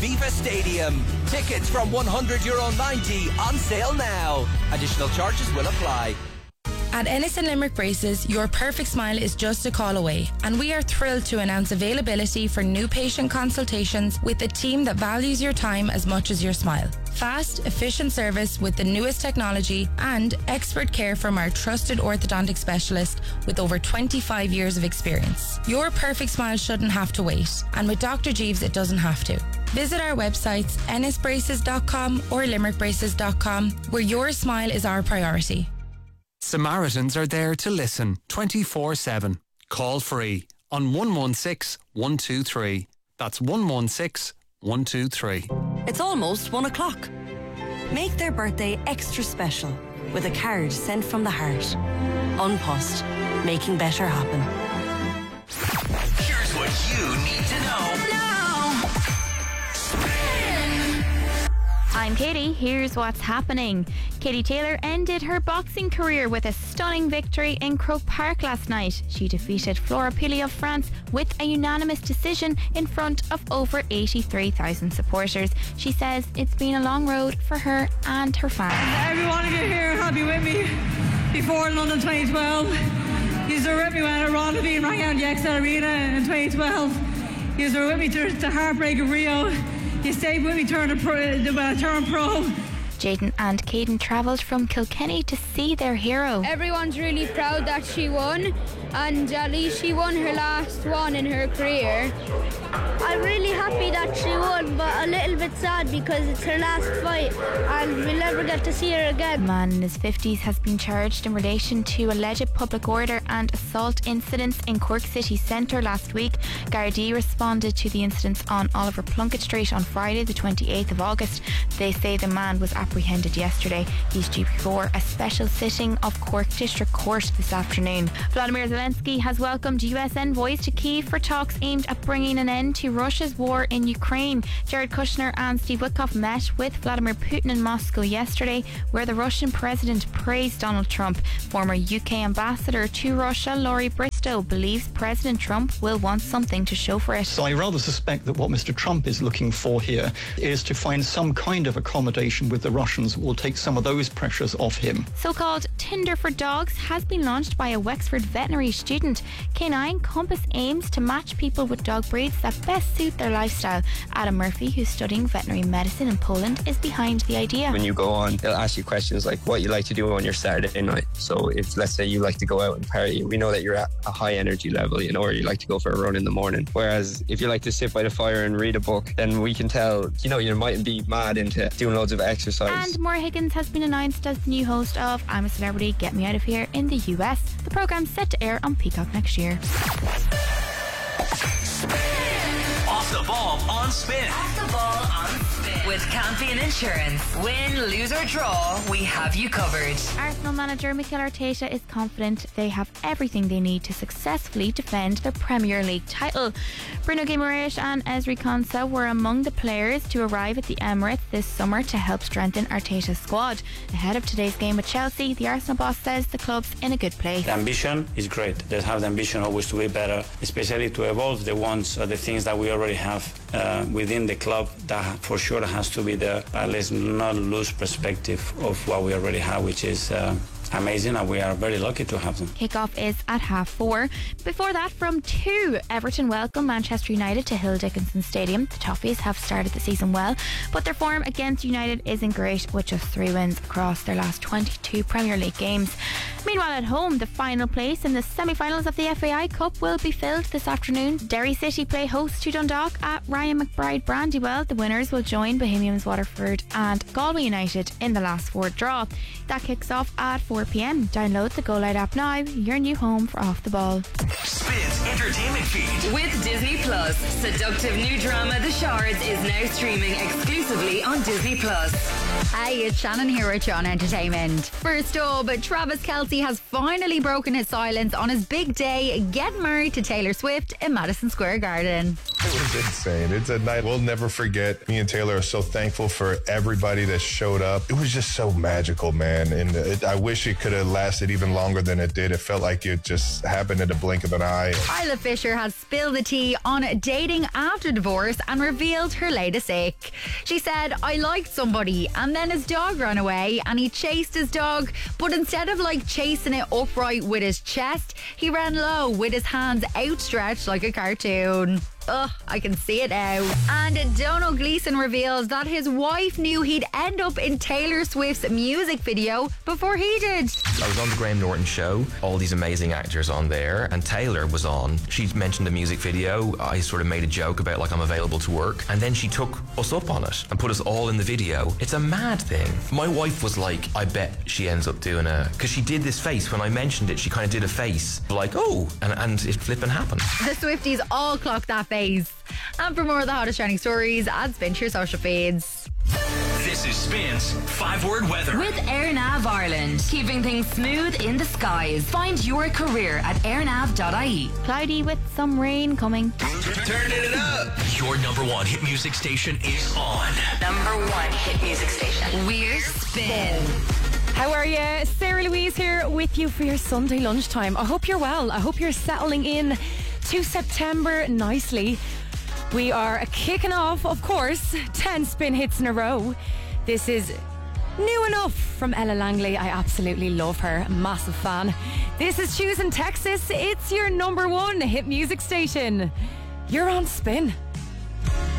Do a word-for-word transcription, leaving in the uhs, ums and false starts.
Aviva Stadium. Tickets from one hundred euro ninety on sale now. Additional charges will apply. At Ennis and Limerick Braces, your perfect smile is just a call away, and we are thrilled to announce availability for new patient consultations with a team that values your time as much as your smile. Fast, efficient service with the newest technology and expert care from our trusted orthodontic specialist with over twenty-five years of experience. Your perfect smile shouldn't have to wait, and with Doctor Jeeves it doesn't have to. Visit our websites ennis braces dot com or limerick braces dot com, where your smile is our priority. Samaritans are there to listen twenty-four seven. Call free on one one six, one two three. That's one one six, one two three. It's almost one o'clock. Make their birthday extra special with a card sent from the heart. An Post, making better happen. Here's what you need to know now. I'm Katie. Here's what's happening. Katie Taylor ended her boxing career with a stunning victory in Croke Park last night. She defeated Flora Pili of France with a unanimous decision in front of over eighty-three thousand supporters. She says it's been a long road for her and her fans. Every one of you here have been with me before London twenty twelve. You were with me when Ronneby rang out the Excel Arena in twenty twelve. You were with me to the heartbreak of Rio. You stayed with me turn pro, when I turned pro. Jaden and Caden travelled from Kilkenny to see their hero. Everyone's really proud that she won, and at least she won her last one in her career. I'm really happy that she won, but a little bit sad because it's her last fight and we'll never get to see her again. A man in his fifties has been charged in relation to alleged public order and assault incidents in Cork City Centre last week. Gardaí responded to the incidents on Oliver Plunkett Street on Friday the twenty-eighth of August. They say the man was apprehended yesterday. He's due before a special sitting of Cork District Court this afternoon. Vladimir Zelensky has welcomed U S envoys to Kyiv for talks aimed at bringing an end to Russia's war in Ukraine. Jared Kushner and Steve Witkoff met with Vladimir Putin in Moscow yesterday, where the Russian president praised Donald Trump. Former U K ambassador to Russia, Laurie Bristow, believes President Trump will want something to show for it. So I rather suspect that what Mister Trump is looking for here is to find some kind of accommodation with the Russians that will take some of those pressures off him. So-called Tinder for Dogs has been launched by a Wexford veterinary student. Canine Compass aims to match people with dog breeds that best suit their lifestyle. Adam Murphy, who's studying veterinary medicine in Poland, is behind the idea. When you go on, they'll ask you questions like what you like to do on your Saturday night. So if, let's say, you like to go out and party, we know that you're at a high energy level, you know, or you like to go for a run in the morning. Whereas if you like to sit by the fire and read a book, then we can tell, you know, you mightn't be mad into doing loads of exercise. And Maura Higgins has been announced as the new host of I'm a Celebrity, Get Me Out of Here in the U S. The programme's set to air on Peacock next year. Off the ball on Spin. Off the ball on Spin. With Campion Insurance. Win, lose or draw, we have you covered. Arsenal manager Mikel Arteta is confident they have everything they need to successfully defend their Premier League title. Bruno Guimaraes and Ezri Konsa were among the players to arrive at the Emirates this summer to help strengthen Arteta's squad. Ahead of today's game with Chelsea, the Arsenal boss says the club's in a good place. The ambition is great. They have the ambition always to be better, especially to evolve the ones or the things that we already have uh, within the club. That for sure has to be there. Uh, let's not lose perspective of what we already have, which is uh, amazing, and we are very lucky to have them. Kickoff is at half four. Before that, from two, Everton welcome Manchester United to Hill Dickinson Stadium. The Toffees have started the season well, but their form against United isn't great, with just three wins across their last twenty-two Premier League games. Meanwhile, at home, the final place in the semi-finals of the F A I Cup will be filled this afternoon. Derry City play host to Dundalk at Ryan McBride Brandywell. The winners will join Bohemians Waterford and Galway United in the last four draw. That kicks off at four p.m. Download the Go Light app now, your new home for Off the Ball. Spin's entertainment feed. With Disney Plus, seductive new drama The Shards is now streaming exclusively on Disney Plus. Hey, it's Shannon here at John Entertainment. First up, Travis Kelce has finally broken his silence on his big day, getting married to Taylor Swift in Madison Square Garden. It was insane. It's a night we'll never forget. Me and Taylor are so thankful for everybody that showed up. It was just so magical, man. And it, I wish it could have lasted even longer than it did. It felt like it just happened in the blink of an eye. Isla Fisher has spilled the tea on dating after divorce and revealed her latest ick. She said, I liked somebody and then his dog ran away and he chased his dog, but instead of like chasing it upright with his chest, he ran low with his hands outstretched like a cartoon. Ugh, I can see it now. And Donald Gleason reveals that his wife knew he'd end up in Taylor Swift's music video before he did. I was on the Graham Norton show, all these amazing actors on there, and Taylor was on. She mentioned the music video. I sort of made a joke about like I'm available to work, and then she took us up on it and put us all in the video. It's a mad thing. My wife was like, I bet she ends up doing a, because she did this face when I mentioned it. She kind of did a face like, oh, and, and it flipping happened. The Swifties all clocked that face. And for more of the hottest trending stories, add Spin to your social feeds. This is Spin's five-word weather. With AirNav Ireland, keeping things smooth in the skies. Find your career at airnav dot I E. Cloudy with some rain coming. Turn it up. Your number one hit music station is on. Number one hit music station. We're Spin. How are you? Sarah Louise here with you for your Sunday lunchtime. I hope you're well. I hope you're settling in to September nicely. We are kicking off, of course, ten spin hits in a row. This is New Enough from Ella Langley. I absolutely love her. Massive fan. This is Choosing Texas. It's your number one hit music station. You're on Spin.